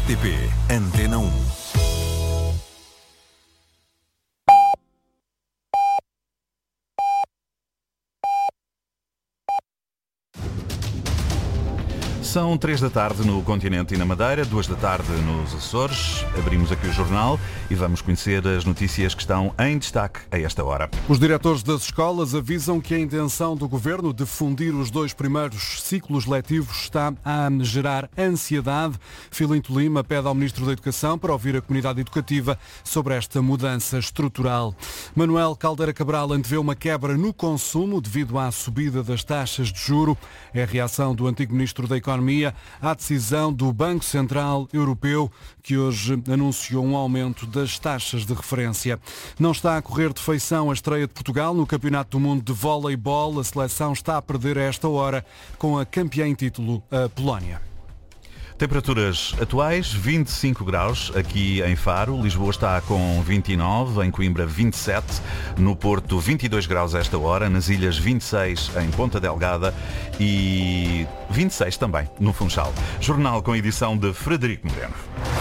RTP Antena 1. São 3 da tarde no continente e na Madeira, 2 da tarde nos Açores. Abrimos aqui o jornal e vamos conhecer as notícias que estão em destaque a esta hora. Os diretores das escolas avisam que a intenção do governo de fundir os 2 primeiros ciclos letivos está a gerar ansiedade. Filinto Lima pede ao Ministro da Educação para ouvir a comunidade educativa sobre esta mudança estrutural. Manuel Caldeira Cabral antevê uma quebra no consumo devido à subida das taxas de juro. É a reação do antigo Ministro da Economia à decisão do Banco Central Europeu, que hoje anunciou um aumento das taxas de referência. Não está a correr de feição a estreia de Portugal no Campeonato do Mundo de Voleibol. A seleção está a perder a esta hora com a campeã em título, a Polónia. Temperaturas atuais, 25 graus aqui em Faro, Lisboa está com 29, em Coimbra 27, no Porto 22 graus esta hora, nas Ilhas 26 em Ponta Delgada e 26 também no Funchal. Jornal com edição de Frederico Moreno.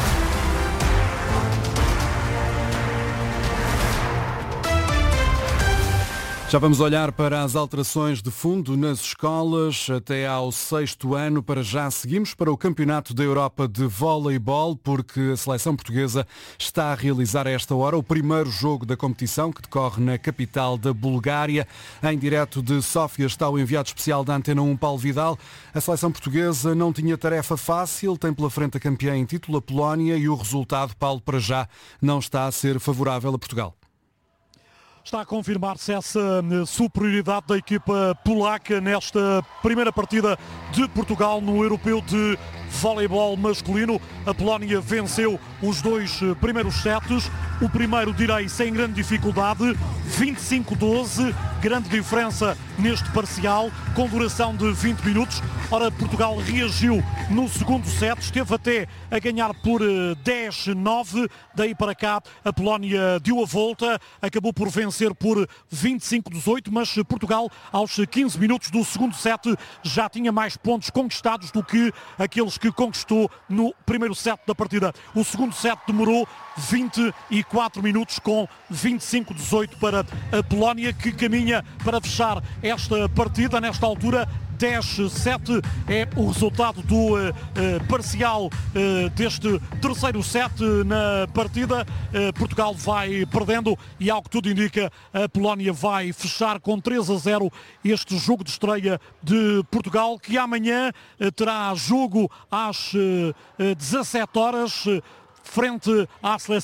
Já vamos olhar para as alterações de fundo nas escolas até ao 6º ano. Para já seguimos para o Campeonato da Europa de Voleibol, porque a seleção portuguesa está a realizar a esta hora o primeiro jogo da competição, que decorre na capital da Bulgária. Em direto de Sófia está o enviado especial da Antena 1, Paulo Vidal. A seleção portuguesa não tinha tarefa fácil, tem pela frente a campeã em título, a Polónia, e o resultado, Paulo, para já não está a ser favorável a Portugal. Está a confirmar-se essa superioridade da equipa polaca nesta primeira partida de Portugal no Europeu de Voleibol masculino. A Polónia venceu os 2 primeiros sets. O primeiro, direi, sem grande dificuldade, 25-12, grande diferença neste parcial, com duração de 20 minutos. Ora, Portugal reagiu no segundo set, esteve até a ganhar por 10-9, daí para cá a Polónia deu a volta, acabou por vencer por 25-18, mas Portugal, aos 15 minutos do segundo set, já tinha mais pontos conquistados do que aqueles que conquistou no primeiro set da partida. O segundo set demorou 24 minutos, com 25-18 para a Polónia, que caminha para fechar esta partida. Nesta altura, 10-7 é o resultado do parcial deste terceiro set na partida. Portugal vai perdendo e, ao que tudo indica, a Polónia vai fechar com 3-0 este jogo de estreia de Portugal, que amanhã terá jogo às 17 horas frente à seleção